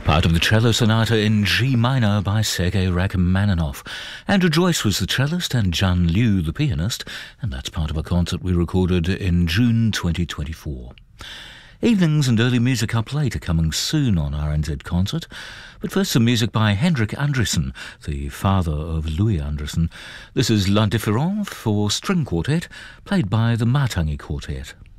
Part of the cello sonata in G minor by Sergei Rachmaninoff. Andrew Joyce was the cellist and John Liu the pianist, and that's part of a concert we recorded in June 2024. Evenings and early music up late are coming soon on RNZ Concert, but first some music by Hendrik Andriessen, the father of Louis Andriessen. This is L'Indifférent for string quartet, played by the Matangi Quartet.